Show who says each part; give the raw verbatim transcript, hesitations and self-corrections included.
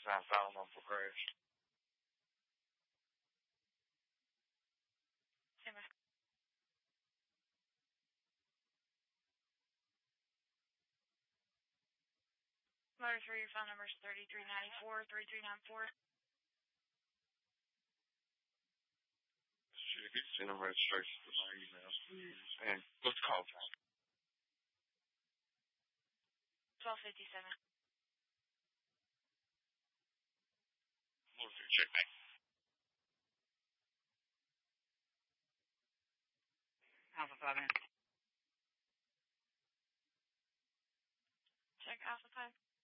Speaker 1: nine thousand on for crash.
Speaker 2: Stand by. Motor three, your phone number is thirty-three ninety-four, thirty-three ninety-four.
Speaker 1: Shit, he's sending registrations to my emails. And what's the call from?
Speaker 2: twelve fifty-seven.
Speaker 1: Motor three, check back.
Speaker 3: Alpha five in.
Speaker 2: Check Alpha five.